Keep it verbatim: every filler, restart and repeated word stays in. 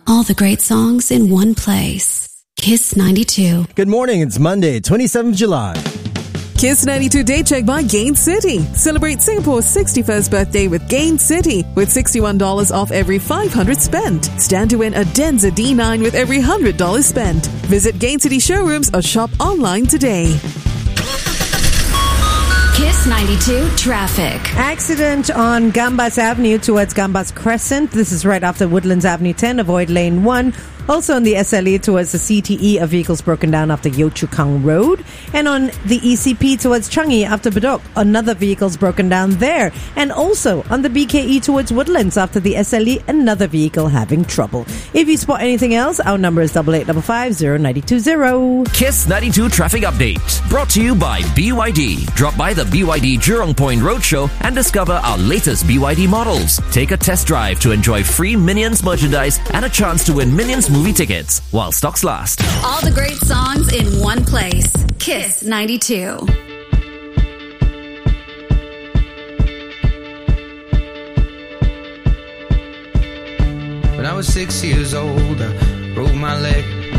All the great songs in one place. Kiss ninety-two. Good morning. It's Monday, twenty-seventh of July. Kiss ninety-two Day Check by Gain City. Celebrate Singapore's sixty-first birthday with Gain City with sixty-one dollars off every five hundred spent. Stand to win a Denza D nine with every one hundred dollars spent. Visit Gain City showrooms or shop online today. Kiss ninety-two traffic. Accident on Gambas Avenue towards Gambas Crescent. This is right after Woodlands Avenue ten. Avoid lane one. Also on the S L E towards the C T E, a vehicle's broken down after Yio Chu Kang Road. And on the E C P towards Changi after Bedok, another vehicle's broken down there. And also on the B K E towards Woodlands after the S L E, another vehicle having trouble. If you spot anything else, our number is eight eight five five, zero nine two zero. Kiss ninety-two Traffic Update. Brought to you by B Y D. Drop by the B Y D Jurong Point Roadshow and discover our latest B Y D models. Take a test drive to enjoy free Minions merchandise and a chance to win Minions movie tickets while stocks last. All the great songs in one place. Kiss ninety-two. When I was six years old, I broke my leg